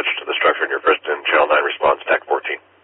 to the structure in your first and Channel 9 response, TAC 14.